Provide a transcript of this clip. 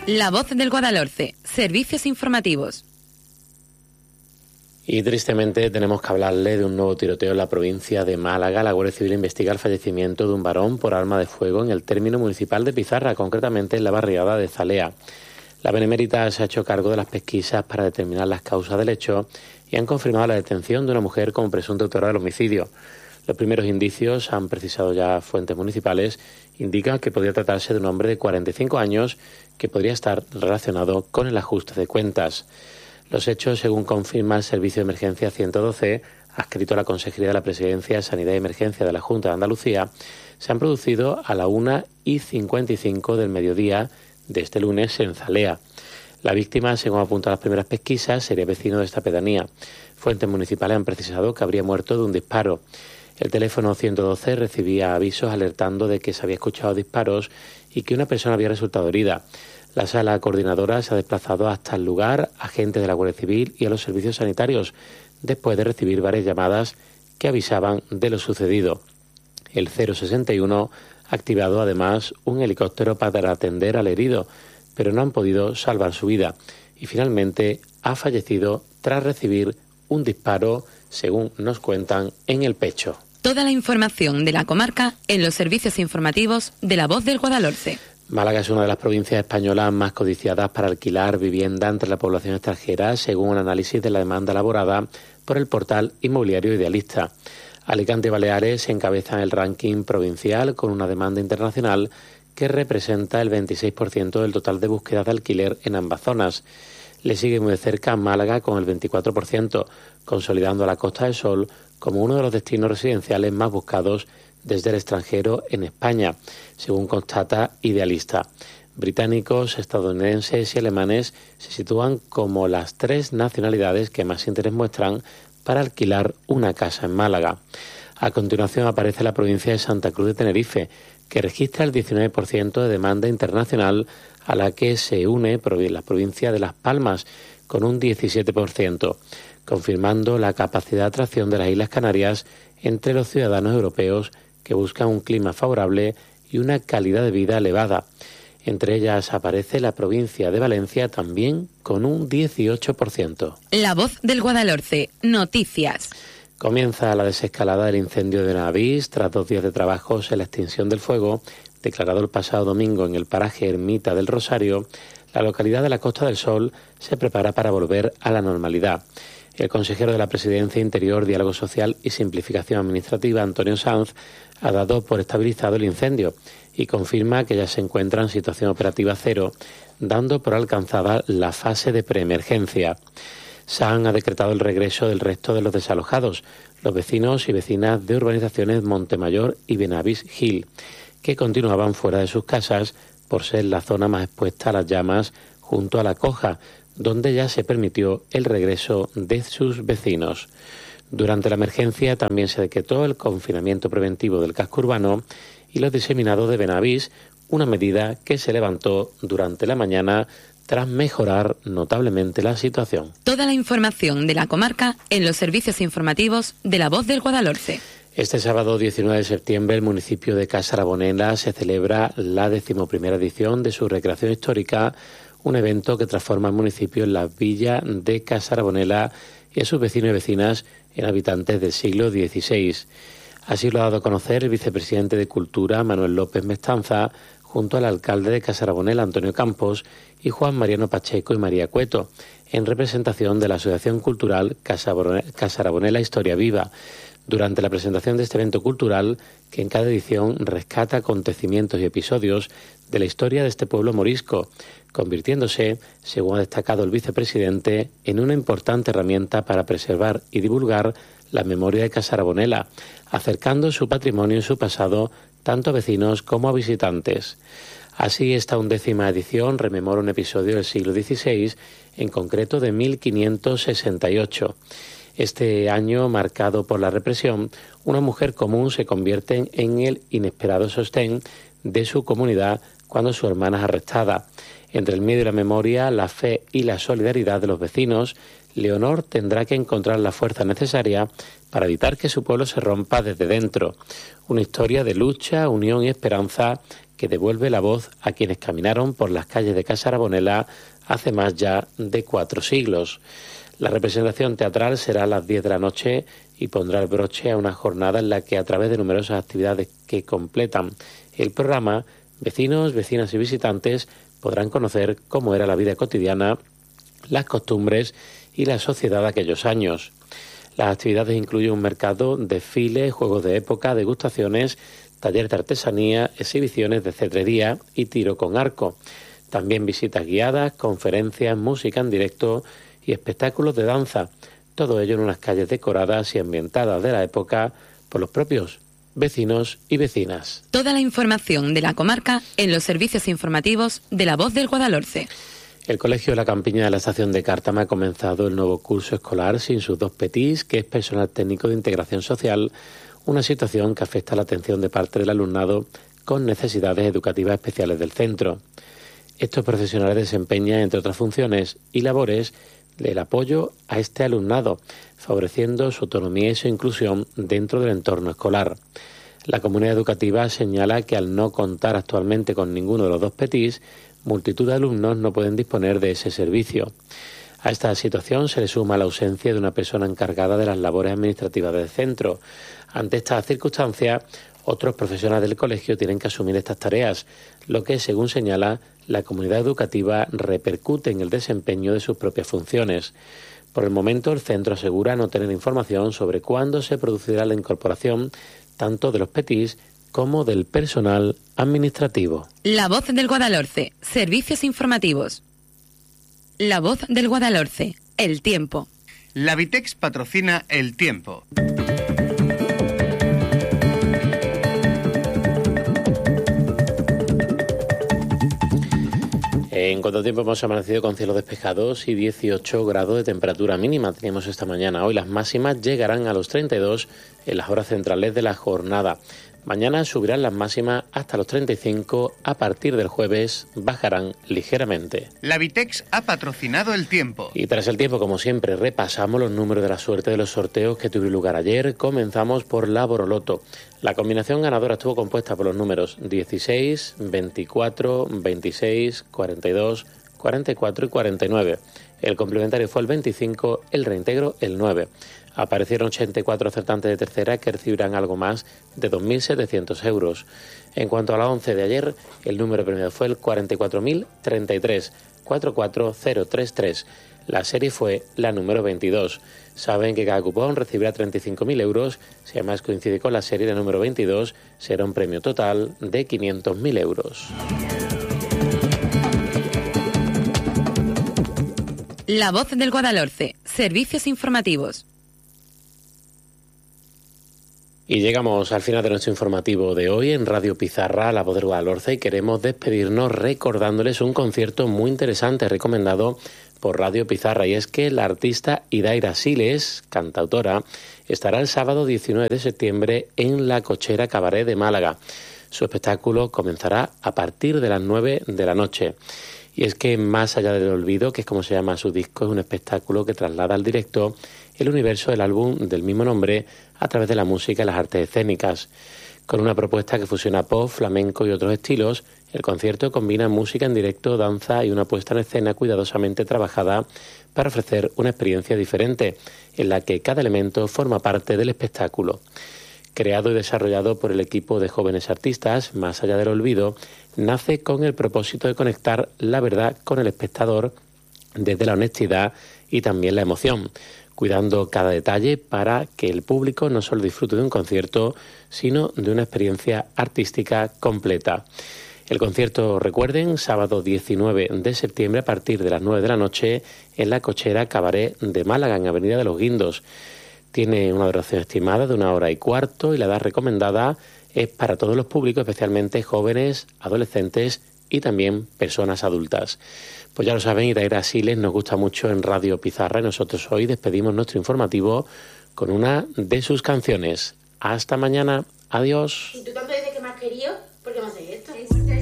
La Voz del Guadalhorce, servicios informativos. Y tristemente tenemos que hablarle de un nuevo tiroteo en la provincia de Málaga. La Guardia Civil investiga el fallecimiento de un varón por arma de fuego en el término municipal de Pizarra, concretamente en la barriada de Zalea. La Benemérita se ha hecho cargo de las pesquisas para determinar las causas del hecho y han confirmado la detención de una mujer como presunta autora del homicidio. Los primeros indicios, han precisado ya fuentes municipales, indican que podría tratarse de un hombre de 45 años que podría estar relacionado con el ajuste de cuentas. Los hechos, según confirma el Servicio de Emergencia 112, adscrito a la Consejería de la Presidencia, Sanidad y Emergencia de la Junta de Andalucía, se han producido a la 1:55 del mediodía de este lunes en Zalea. La víctima, según apuntan las primeras pesquisas, sería vecino de esta pedanía. Fuentes municipales han precisado que habría muerto de un disparo. El teléfono 112 recibía avisos alertando de que se había escuchado disparos y que una persona había resultado herida. La sala coordinadora se ha desplazado hasta el lugar, agentes de la Guardia Civil y a los servicios sanitarios, después de recibir varias llamadas que avisaban de lo sucedido. El 061 ha activado además un helicóptero para atender al herido, pero no han podido salvar su vida y finalmente ha fallecido tras recibir un disparo, según nos cuentan, en el pecho. Toda la información de la comarca en los servicios informativos de La Voz del Guadalhorce. Málaga es una de las provincias españolas más codiciadas para alquilar vivienda entre la población extranjera, según un análisis de la demanda elaborada por el portal inmobiliario Idealista. Alicante y Baleares encabezan el ranking provincial con una demanda internacional que representa el 26% del total de búsquedas de alquiler en ambas zonas. Le sigue muy de cerca Málaga con el 24%, consolidando a la Costa del Sol como uno de los destinos residenciales más buscados desde el extranjero en España, según constata Idealista. Británicos, estadounidenses y alemanes se sitúan como las tres nacionalidades que más interés muestran para alquilar una casa en Málaga. A continuación aparece la provincia de Santa Cruz de Tenerife, que registra el 19% de demanda internacional, a la que se une la provincia de Las Palmas, con un 17%, confirmando la capacidad de atracción de las Islas Canarias entre los ciudadanos europeos que buscan un clima favorable y una calidad de vida elevada. Entre ellas aparece la provincia de Valencia también con un 18%. La Voz del Guadalhorce, noticias. Comienza la desescalada del incendio de Benavís tras 2 días de trabajos en la extinción del fuego, declarado el pasado domingo en el paraje Ermita del Rosario. La localidad de la Costa del Sol se prepara para volver a la normalidad. El consejero de la Presidencia, Interior, Diálogo Social y Simplificación Administrativa, Antonio Sanz, ha dado por estabilizado el incendio y confirma que ya se encuentra en situación operativa cero, dando por alcanzada la fase de preemergencia. Sanz ha decretado el regreso del resto de los desalojados, los vecinos y vecinas de urbanizaciones Montemayor y Benavís Gil, que continuaban fuera de sus casas por ser la zona más expuesta a las llamas junto a la Coja, donde ya se permitió el regreso de sus vecinos. Durante la emergencia también se decretó el confinamiento preventivo del casco urbano y los diseminados de Benavís, una medida que se levantó durante la mañana tras mejorar notablemente la situación. Toda la información de la comarca en los servicios informativos de La Voz del Guadalhorce. Este sábado 19 de septiembre el municipio de Casarabonela se celebra la 11ª edición de su recreación histórica, un evento que transforma el municipio en la villa de Casarabonela y a sus vecinos y vecinas en habitantes del siglo XVI. Así lo ha dado a conocer el vicepresidente de Cultura, Manuel López Mestanza, junto al alcalde de Casarabonela, Antonio Campos, y Juan Mariano Pacheco y María Cueto, en representación de la Asociación Cultural Casarabonela Historia Viva, durante la presentación de este evento cultural, que en cada edición rescata acontecimientos y episodios de la historia de este pueblo morisco, convirtiéndose, según ha destacado el vicepresidente, en una importante herramienta para preservar y divulgar la memoria de Casarabonela, acercando su patrimonio y su pasado tanto a vecinos como a visitantes. Así, esta 11ª edición rememora un episodio del siglo XVI, en concreto de 1568. Este año, marcado por la represión, una mujer común se convierte en el inesperado sostén de su comunidad cuando su hermana es arrestada. Entre el miedo y la memoria, la fe y la solidaridad de los vecinos, Leonor tendrá que encontrar la fuerza necesaria para evitar que su pueblo se rompa desde dentro. Una historia de lucha, unión y esperanza que devuelve la voz a quienes caminaron por las calles de Casa Arbonela hace más ya de 4 siglos. La representación teatral será a las 10 de la noche y pondrá el broche a una jornada en la que, a través de numerosas actividades que completan el programa, vecinos, vecinas y visitantes podrán conocer cómo era la vida cotidiana, las costumbres y la sociedad de aquellos años. Las actividades incluyen un mercado, desfiles, juegos de época, degustaciones, taller de artesanía, exhibiciones de cetrería y tiro con arco. También visitas guiadas, conferencias, música en directo y espectáculos de danza. Todo ello en unas calles decoradas y ambientadas de la época por los propios vecinos y vecinas. Toda la información de la comarca en los servicios informativos de La Voz del Guadalhorce. El Colegio de la Campiña de la Estación de Cártama ha comenzado el nuevo curso escolar sin sus 2 PETIs, que es personal técnico de integración social, una situación que afecta la atención de parte del alumnado con necesidades educativas especiales del centro. Estos profesionales desempeñan, entre otras funciones y labores, el apoyo a este alumnado, favoreciendo su autonomía y su inclusión dentro del entorno escolar. La comunidad educativa señala que al no contar actualmente con ninguno de los 2 PETIs, multitud de alumnos no pueden disponer de ese servicio. A esta situación se le suma la ausencia de una persona encargada de las labores administrativas del centro. Ante esta circunstancia, otros profesionales del colegio tienen que asumir estas tareas, lo que, según señala, la comunidad educativa repercute en el desempeño de sus propias funciones. Por el momento, el centro asegura no tener información sobre cuándo se producirá la incorporación tanto de los PETIs como del personal administrativo. La Voz del Guadalhorce, servicios informativos. La Voz del Guadalhorce, el tiempo. La Vitex patrocina el tiempo. En cuanto tiempo hemos amanecido con cielos despejados y 18 grados de temperatura mínima teníamos esta mañana. Hoy las máximas llegarán a los 32 en las horas centrales de la jornada. Mañana subirán las máximas hasta los 35, a partir del jueves bajarán ligeramente. La Vitex ha patrocinado el tiempo. Y tras el tiempo, como siempre, repasamos los números de la suerte de los sorteos que tuvieron lugar ayer. Comenzamos por la Boroloto. La combinación ganadora estuvo compuesta por los números 16, 24, 26, 42, 44 y 49. El complementario fue el 25, el reintegro el 9. Aparecieron 84 acertantes de tercera que recibirán algo más de 2.700 euros. En cuanto a la 11 de ayer, el número premiado fue el 44.033, 44033. La serie fue la número 22. Saben que cada cupón recibirá 35.000 euros. Si además coincide con la serie de número 22, será un premio total de 500.000 euros. La Voz del Guadalhorce, servicios informativos. Y llegamos al final de nuestro informativo de hoy en Radio Pizarra, La Voz del Guadalhorce, y queremos despedirnos recordándoles un concierto muy interesante recomendado por Radio Pizarra, y es que la artista Idaira Siles, cantautora, estará el sábado 19 de septiembre en La Cochera Cabaret de Málaga. Su espectáculo comenzará a partir de las 9 de la noche. Y es que Más allá del olvido, que es como se llama su disco, es un espectáculo que traslada al directo el universo del álbum del mismo nombre a través de la música y las artes escénicas. Con una propuesta que fusiona pop, flamenco y otros estilos, el concierto combina música en directo, danza y una puesta en escena cuidadosamente trabajada para ofrecer una experiencia diferente, en la que cada elemento forma parte del espectáculo. Creado y desarrollado por el equipo de jóvenes artistas, Más allá del olvido, nace con el propósito de conectar la verdad con el espectador desde la honestidad y también la emoción, cuidando cada detalle para que el público no solo disfrute de un concierto, sino de una experiencia artística completa. El concierto, recuerden, sábado 19 de septiembre a partir de las 9 de la noche en La Cochera Cabaret de Málaga, en Avenida de los Guindos. Tiene una duración estimada de 1 hora y cuarto y la edad recomendada es para todos los públicos, especialmente jóvenes, adolescentes y también personas adultas. Pues ya lo saben, Idaira Siles nos gusta mucho en Radio Pizarra y nosotros hoy despedimos nuestro informativo con una de sus canciones. Hasta mañana. Adiós. ¿Y tú tanto dices que me has querido?